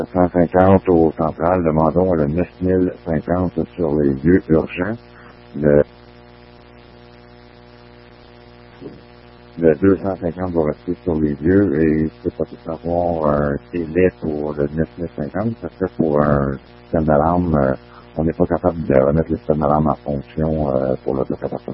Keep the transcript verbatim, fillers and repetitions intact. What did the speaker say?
cent cinquante au central, demandons le neuf mille cinquante sur les lieux urgents. Le, le deux cent cinquante va rester sur les lieux et je peux pas tout avoir un délai pour le neuf mille cinquante, parce que pour un système d'alarme, euh, on n'est pas capable de remettre le système d'alarme en fonction euh, pour l'autocatastrophie.